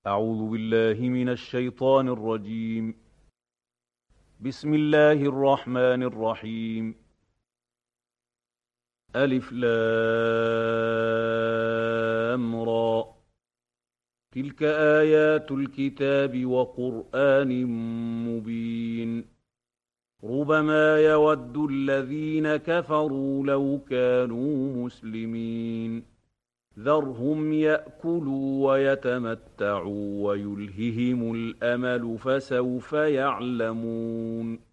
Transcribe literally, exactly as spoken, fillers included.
أعوذ بالله من الشيطان الرجيم. بسم الله الرحمن الرحيم. ألف لام را. تلك آيات الكتاب وقرآن مبين. ربما يود الذين كفروا لو كانوا مسلمين. ذرهم يأكلوا ويتمتعوا ويلههم الأمل فسوف يعلمون.